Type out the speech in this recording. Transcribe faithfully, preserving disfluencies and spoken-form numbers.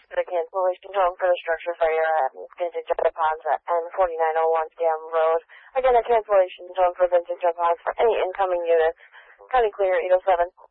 the cancellation tone for the structure fire at Vintage Ponds and forty-nine oh one Dam Road. Again, a cancellation tone for Vintage Ponds for any incoming units. County clear, eight oh seven.